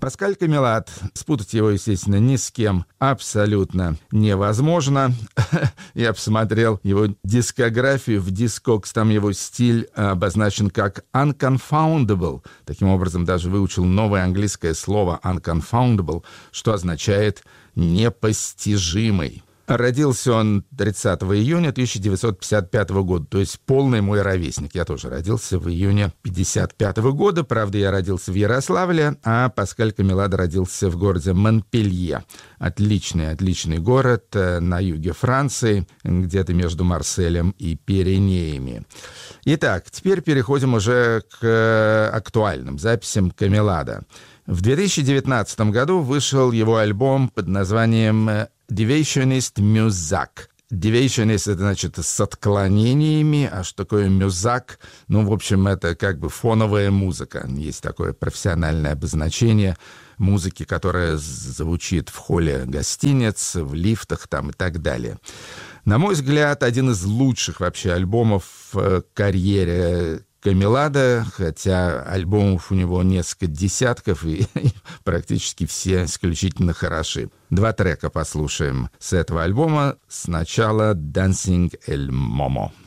Паскаль Камилат. Спутать его, естественно, ни с кем абсолютно невозможно. Я посмотрел его дискографию в Discogs, там его стиль обозначен как unconfoundable. Таким образом, даже выучил новое английское слово unconfoundable, что означает непостижимый. Родился он 30 июня 1955 года, то есть полный мой ровесник. Я тоже родился в июне 1955 года. Правда, я родился в Ярославле, а Паскаль Камилат родился в городе Монпелье. Отличный город на юге Франции, где-то между Марселем и Пиренеями. Итак, теперь переходим уже к актуальным записям Камилата. В 2019 году вышел его альбом под названием «Deviationist Muzak». «Deviationist» — это значит с отклонениями, а что такое «мюзак»? Ну, в общем, это как бы фоновая музыка. Есть такое профессиональное обозначение музыки, которая звучит в холле гостиниц, в лифтах там и так далее. На мой взгляд, один из лучших вообще альбомов в карьере Камилата, хотя альбомов у него несколько десятков, и практически все исключительно хороши. 2 трека послушаем с этого альбома. Сначала «Dancing El Momo».